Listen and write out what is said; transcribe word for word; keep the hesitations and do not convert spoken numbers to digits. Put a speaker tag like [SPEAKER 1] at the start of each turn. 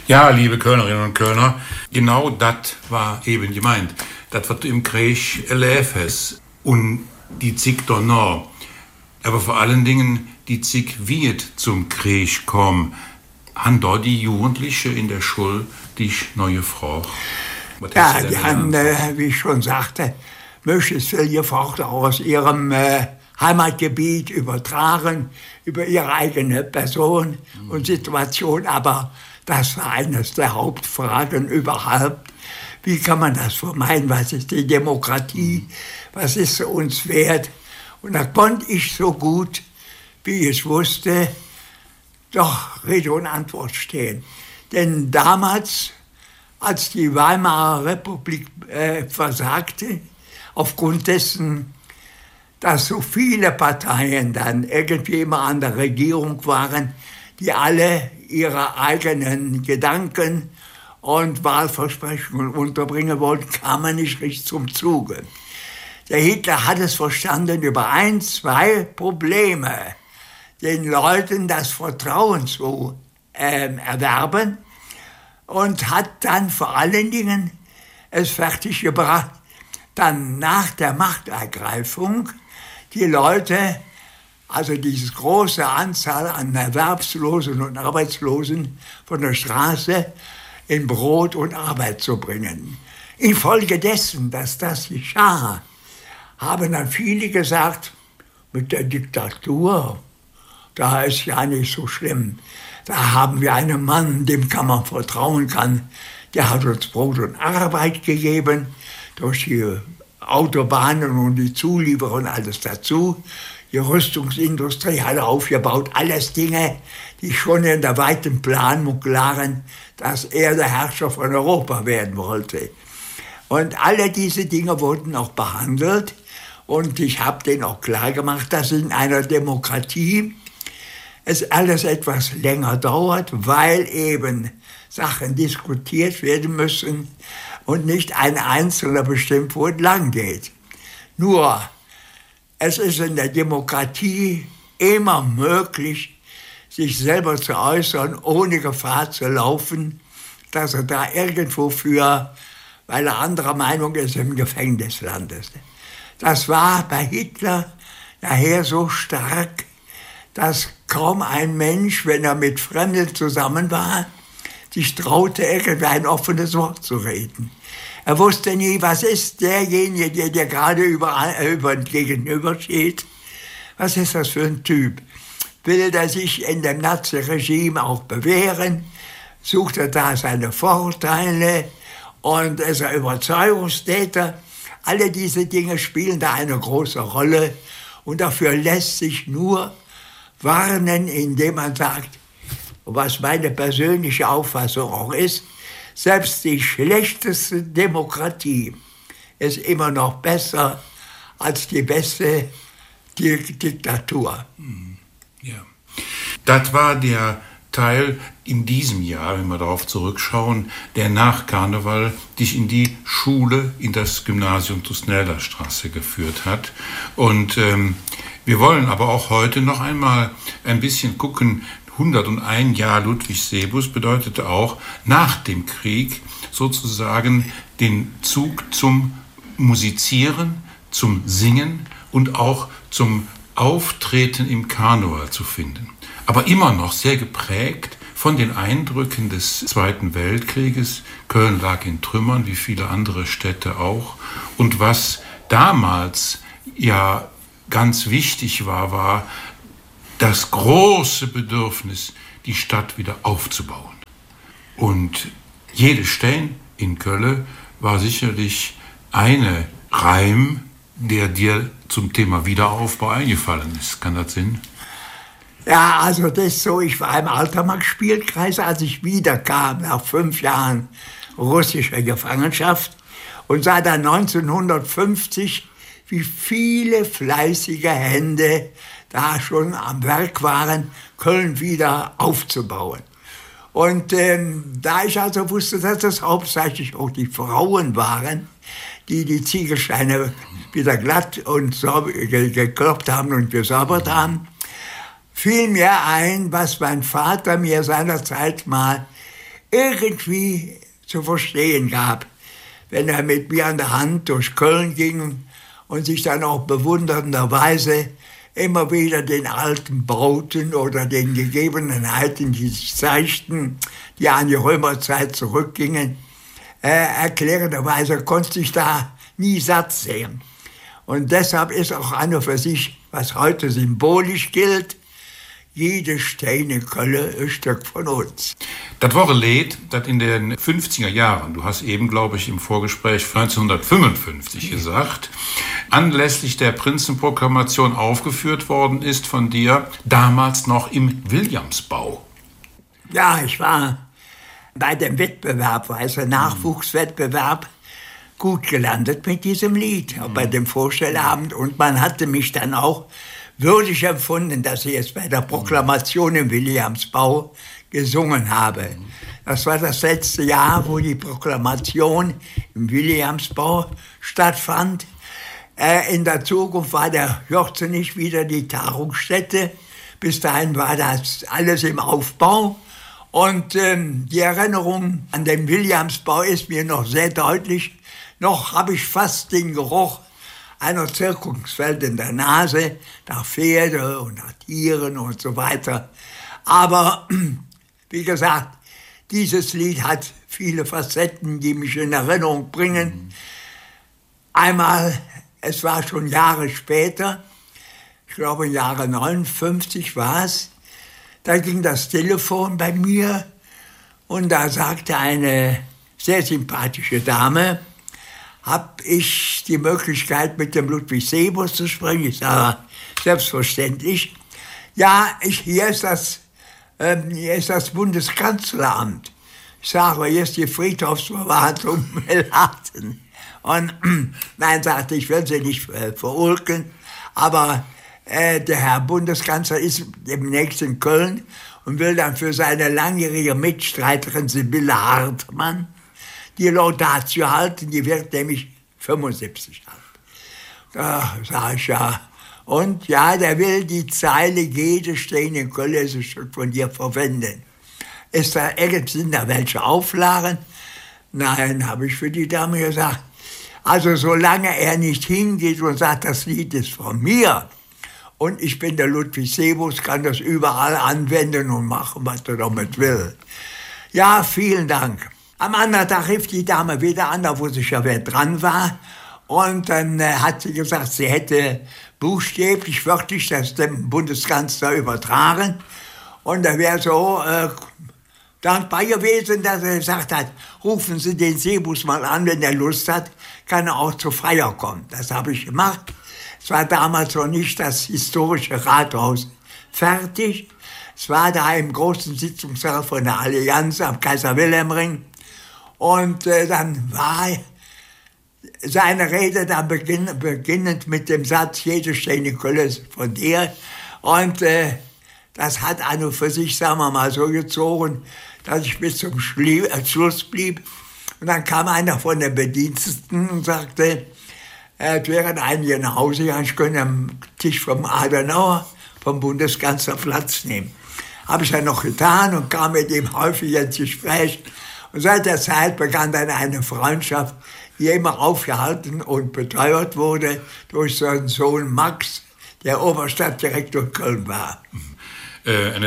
[SPEAKER 1] Ja, liebe Kölnerinnen und Kölner, genau das war eben gemeint. Das, was du im Krieg erlebt hast und die Zeit danach. Aber vor allen Dingen die Zeit, wie es zum Krieg kam, haben dort die Jugendlichen in der Schule dich neue Frage.
[SPEAKER 2] Ja, die haben, äh, wie ich schon sagte, möglichst viel gefragt aus ihrem äh, Heimatgebiet übertragen, über ihre eigene Person mhm. und Situation. Aber das war eines der Hauptfragen überhaupt. Wie kann man das vermeiden? Was ist die Demokratie? Was ist sie uns wert? Und da konnte ich so gut, wie ich wusste, doch Rede und Antwort stehen. Denn damals, als die Weimarer Republik äh, versagte, aufgrund dessen, dass so viele Parteien dann irgendwie immer an der Regierung waren, die alle ihre eigenen Gedanken und Wahlversprechungen unterbringen wollten, kam man nicht richtig zum Zuge. Der Hitler hat es verstanden, über ein, zwei Probleme den Leuten das Vertrauen zu äh, erwerben und hat dann vor allen Dingen es fertiggebracht, dann nach der Machtergreifung die Leute, also diese große Anzahl an Erwerbslosen und Arbeitslosen von der Straße in Brot und Arbeit zu bringen. Infolgedessen, dass das geschah, haben dann viele gesagt, mit der Diktatur, da ist ja nicht so schlimm. Da haben wir einen Mann, dem kann man vertrauen kann. Der hat uns Brot und Arbeit gegeben, durch die Autobahnen und die Zulieferer und alles dazu. Die Rüstungsindustrie hat er aufgebaut, alles Dinge, die schon in der weiten Planung lagen, dass er der Herrscher von Europa werden wollte. Und alle diese Dinge wurden auch behandelt. Und ich habe denen auch klar gemacht, dass in einer Demokratie es alles etwas länger dauert, weil eben Sachen diskutiert werden müssen und nicht ein Einzelner bestimmt, wo es lang geht. Nur, es ist in der Demokratie immer möglich, sich selber zu äußern, ohne Gefahr zu laufen, dass er da irgendwo für, weil er anderer Meinung ist, im Gefängnis landet. Das war bei Hitler daher so stark, dass kaum ein Mensch, wenn er mit Fremden zusammen war, sich traute, irgendwie ein offenes Wort zu reden. Er wusste nie, was ist derjenige, der dir gerade über, über gegenüber steht. Was ist das für ein Typ? Will er sich in dem Nazi-Regime auch bewähren? Sucht er da seine Vorteile? Und ist er Überzeugungstäter? Alle diese Dinge spielen da eine große Rolle. Und dafür lässt sich nur warnen, indem man sagt, was meine persönliche Auffassung auch ist, selbst die schlechteste Demokratie ist immer noch besser als die beste Diktatur.
[SPEAKER 1] Ja. Das war der Teil in diesem Jahr, wenn wir darauf zurückschauen, der nach Karneval dich in die Schule, in das Gymnasium Tusnelda-Straße geführt hat. Und ähm, wir wollen aber auch heute noch einmal ein bisschen gucken. hunderteins Jahre Ludwig Sebus bedeutete auch nach dem Krieg sozusagen den Zug zum Musizieren, zum Singen und auch zum Auftreten im Karneval zu finden. Aber immer noch sehr geprägt von den Eindrücken des Zweiten Weltkrieges. Köln lag in Trümmern, wie viele andere Städte auch. Und was damals ja ganz wichtig war, war das große Bedürfnis, die Stadt wieder aufzubauen. Und jede Stein in Köln war sicherlich eine Reim, der dir zum Thema Wiederaufbau eingefallen ist. Kann das Sinn?
[SPEAKER 2] Ja, also das ist so, ich war im Altermarkt-Spielkreis, als ich wiederkam nach fünf Jahren russischer Gefangenschaft und sah dann neunzehnhundertfünfzig, wie viele fleißige Hände da schon am Werk waren, Köln wieder aufzubauen. Und ähm, da ich also wusste, dass das hauptsächlich auch die Frauen waren, die die Ziegelsteine wieder glatt und sauber gekloppt haben und gesäubert haben, fiel mir ein, was mein Vater mir seinerzeit mal irgendwie zu verstehen gab, wenn er mit mir an der Hand durch Köln ging und sich dann auch bewundernderweise immer wieder den alten Bauten oder den Gegebenheiten, die sich zeigten, die an die Römerzeit zurückgingen, äh, erklärenderweise konnte ich da nie satt sehen. Und deshalb ist auch an und für sich, was heute symbolisch gilt, jede Stein in Köln ein Stück von uns.
[SPEAKER 1] Das war ein Lied, das in den fünfziger Jahren, du hast eben, glaube ich, im Vorgespräch neunzehnhundertfünfundfünfzig gesagt, anlässlich der Prinzenproklamation aufgeführt worden ist von dir, damals noch im Williamsbau.
[SPEAKER 2] Ja, ich war bei dem Wettbewerb, also Nachwuchswettbewerb, gut gelandet mit diesem Lied, auch bei dem Vorstellabend. Und man hatte mich dann auch würdig empfunden, dass ich es bei der Proklamation im Williamsbau gesungen habe. Das war das letzte Jahr, wo die Proklamation im Williamsbau stattfand. Äh, in der Zukunft war der Jörzenich wieder die Tagungsstätte. Bis dahin war das alles im Aufbau. Und ähm, die Erinnerung an den Williamsbau ist mir noch sehr deutlich. Noch habe ich fast den Geruch einer Zirkuswelt in der Nase, nach Pferde und nach Tieren und so weiter. Aber, wie gesagt, dieses Lied hat viele Facetten, die mich in Erinnerung bringen. Einmal, es war schon Jahre später, ich glaube im Jahre neunundfünfzig war es, da ging das Telefon bei mir und da sagte eine sehr sympathische Dame, habe ich die Möglichkeit, mit dem Ludwig Sebus zu sprechen? Ich sage, selbstverständlich. Ja, ich, hier, ist das, ähm, hier ist das Bundeskanzleramt. Ich sage, hier ist die Friedhofsverwaltung Melaten. Und nein, sagte ich, will Sie nicht äh, verulken, aber äh, der Herr Bundeskanzler ist demnächst in Köln und will dann für seine langjährige Mitstreiterin Sibylle Hartmann die Laudatio halten, die wird nämlich fünfundsiebzig alt. Da sage ich ja. Und ja, der will die Zeile, jede Stein in Köln ist ein Stück von dir verwenden. Ist da sind da welche Auflagen? Nein, habe ich für die Dame gesagt. Also solange er nicht hingeht und sagt, das Lied ist von mir und ich bin der Ludwig Sebus, kann das überall anwenden und machen, was er damit will. Ja, vielen Dank. Am anderen Tag rief die Dame wieder an, da wusste ich ja, wer dran war. Und dann äh, hat sie gesagt, sie hätte buchstäblich, wörtlich das dem Bundeskanzler übertragen. Und er wäre so äh, dankbar gewesen, dass er gesagt hat, rufen Sie den Sebus mal an, wenn er Lust hat, kann er auch zur Feier kommen. Das habe ich gemacht. Es war damals noch nicht das historische Rathaus fertig. Es war da im großen Sitzungssaal von der Allianz am Kaiser-Wilhelm-Ring. Und äh, dann war seine Rede dann beginn, beginnend mit dem Satz, jede Stein in Köln ist von dir. Und äh, das hat an und für sich, sagen wir mal, so gezogen, dass ich bis zum Schlie- äh, Schluss blieb. Und dann kam einer von den Bediensteten und sagte, äh, während einige nach Hause gegangen, ich könnte am Tisch vom Adenauer, vom Bundeskanzler Platz nehmen. Habe ich dann noch getan und kam mit ihm häufig ins Gespräch. Und seit der Zeit begann dann eine Freundschaft, die immer aufgehalten und beteuert wurde durch seinen Sohn Max, der Oberstadtdirektor Köln war.
[SPEAKER 1] Äh,